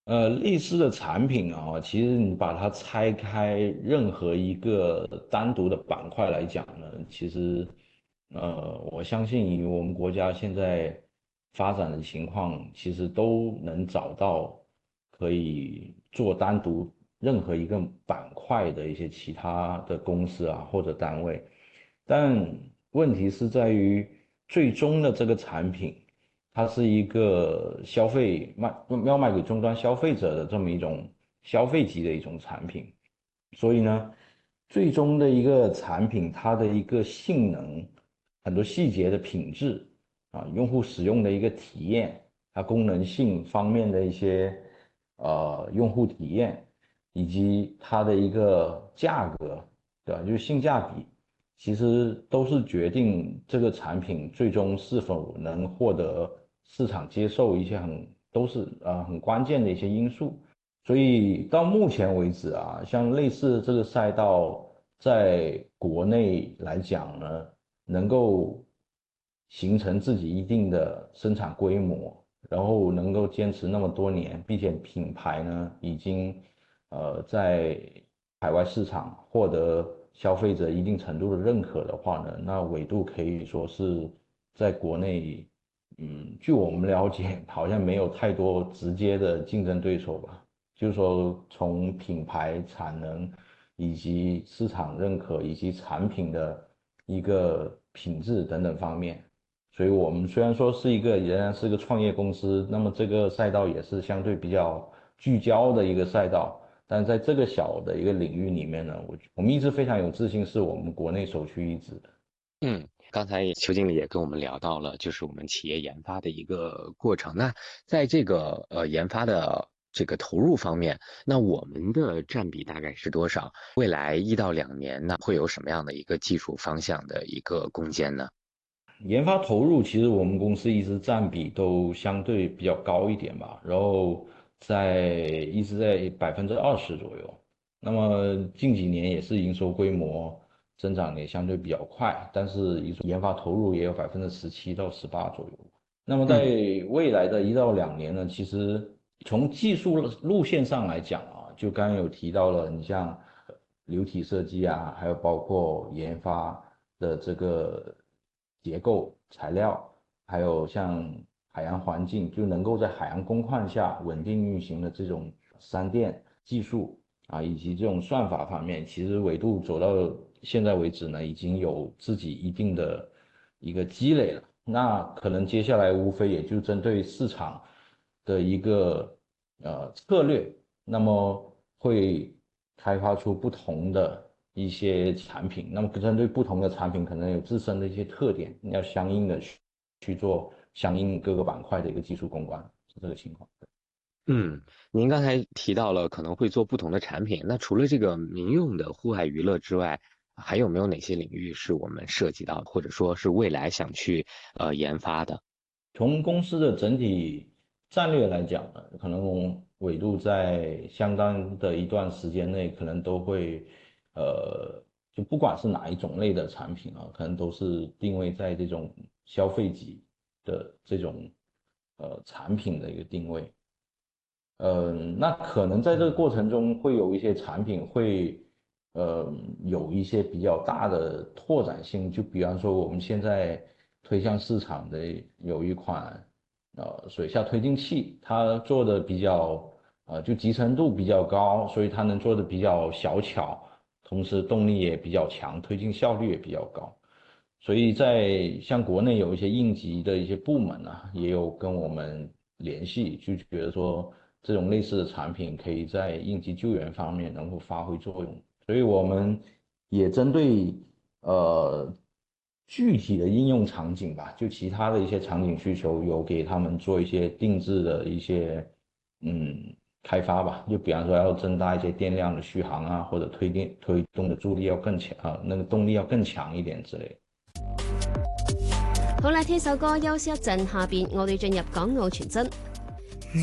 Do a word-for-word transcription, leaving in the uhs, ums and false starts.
呃，类似的产品啊，其实你把它拆开，任何一个单独的板块来讲呢，其实，呃，我相信以我们国家现在发展的情况，其实都能找到可以做单独任何一个板块的一些其他的公司啊或者单位，但问题是在于最终的这个产品。它是一个消费卖要卖给终端消费者的这么一种消费级的一种产品，所以呢，最终的一个产品它的一个性能、很多细节的品质啊，用户使用的一个体验，它功能性方面的一些呃用户体验，以及它的一个价格，对吧？就是性价比。其实都是决定这个产品最终是否能获得市场接受一些很都是呃很关键的一些因素。所以到目前为止啊，像类似的这个赛道，在国内来讲呢，能够形成自己一定的生产规模，然后能够坚持那么多年，并且品牌呢已经呃在海外市场获得消费者一定程度的认可的话呢，那纬度可以说是在国内，嗯，据我们了解，好像没有太多直接的竞争对手吧。就是说，从品牌产能以及市场认可以及产品的一个品质等等方面，所以我们虽然说是一个仍然是个创业公司，那么这个赛道也是相对比较聚焦的一个赛道。但在这个小的一个领域里面呢，我我们一直非常有自信，是我们国内首屈一指的。 嗯，刚才邱经理也跟我们聊到了，就是我们企业研发的一个过程。那在这个呃研发的这个投入方面，那我们的占比大概是多少？未来一到两年呢，会有什么样的一个技术方向的一个攻坚呢？ 研发投入其实我们公司一直占比都相对比较高一点吧，然后在一直在百分之二十左右。那么近几年也是营收规模增长也相对比较快，但是研发投入也有百分之十七到十八左右。那么在嗯。 未来的一到两年呢，其实从技术路线上来讲啊，就刚刚有提到了，你像流体设计啊，还有包括研发的这个结构材料，还有像海洋环境，就能够在海洋工况下稳定运行的这种三电技术啊，以及这种算法方面，其实纬度走到现在为止呢，已经有自己一定的一个积累了。那可能接下来无非也就针对市场的一个呃策略，那么会开发出不同的一些产品。那么针对不同的产品，可能有自身的一些特点，你要相应的去去做相应各个板块的一个技术攻关，是这个情况。 嗯，您刚才提到了可能会做不同的产品，那除了这个民用的户外娱乐之外，还有没有哪些领域是我们涉及到，或者说是未来想去呃研发的？ 从公司的整体战略来讲呢，可能纬度在相当的一段时间内，可能都会，呃，就不管是哪一种类的产品啊，可能都是定位在这种消费级的这种呃产品的一个定位。嗯，那可能在这个嗯。 过程中会有一些产品会，呃，有一些比较大的拓展性，就比方说我们现在推向市场的有一款，呃，水下推进器，它做的比较，呃，就集成度比较高，所以它能做的比较小巧，同时动力也比较强，推进效率也比较高。所以在像国内有一些应急的一些部门啊，也有跟我们联系，就觉得说这种类似的产品可以在应急救援方面能够发挥作用。所以我们也针对呃具体的应用场景吧，就其他的一些场景需求，有给他们做一些定制的一些嗯开发吧。就比方说要增大一些电量的续航啊，或者推电推动的助力要更强啊，那个动力要更强一点之类的。 好啦，聽首歌休息一陣，下邊我哋進入港澳傳真。